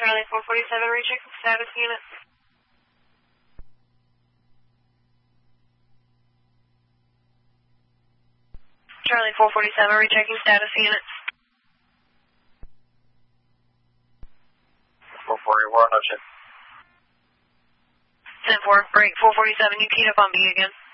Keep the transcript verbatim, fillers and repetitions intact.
Charlie four forty-seven, rechecking status unit. Charlie four forty-seven, rechecking status unit. four forty-one, no check. ten four, break four forty-seven, you keyed up on B again.